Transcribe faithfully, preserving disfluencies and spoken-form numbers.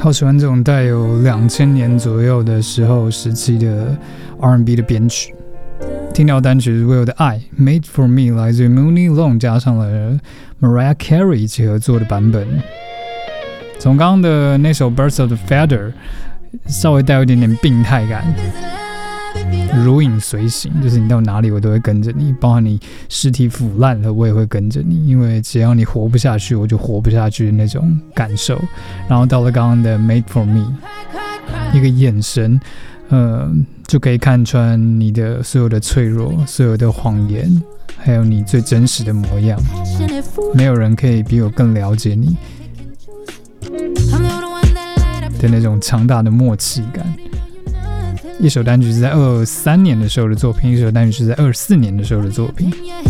好喜欢这种带有两千年左右的时候时期的 R and B 的编曲。听到单曲是 Will 的爱 Made for Me 来自于 Mooney Long 加上了 Mariah Carey 一起合作的版本。从刚刚的那首 Birds of the Feather 稍微带有一点点病态感，如影随形，就是你到哪里我都会跟着你，包含你尸体腐烂了我也会跟着你，因为只要你活不下去我就活不下去的那种感受。然后到了刚刚的 Made for Me， 一个眼神呃，就可以看穿你的所有的脆弱，所有的谎言，还有你最真实的模样。没有人可以比我更了解你的那种强大的默契感。一首单曲是在二三年的时候的作品，一首单曲是在二四年的时候的作品。